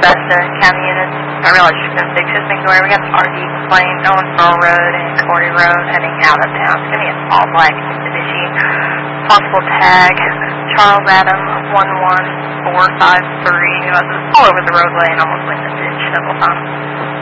Bethesda County units. I realize you've been big system where we got an RD complaint, Owensboro Road and Corey Road heading out of town. It's going to be an all black Mitsubishi. Possible tag, Charles Adam 11453, who was all over the roadway and almost went in the ditch several times.